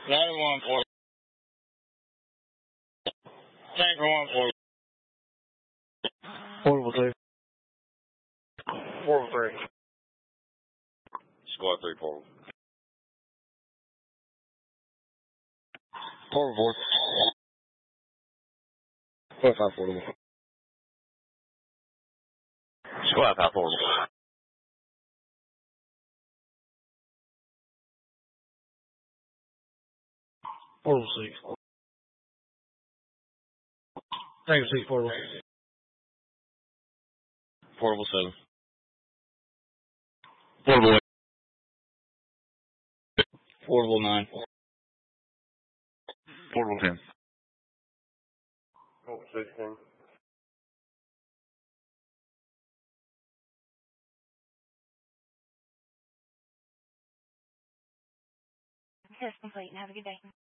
91 for Tank 1 for Portable 2. Portable 3. Squad 3 portable. Portable 4. 5 portable. Squad 5 portable. Portable 6. Tango 6 portable. Portable 7. Portable 8. Portable 9. Portable 10. Portable 16. Test complete and have a good day.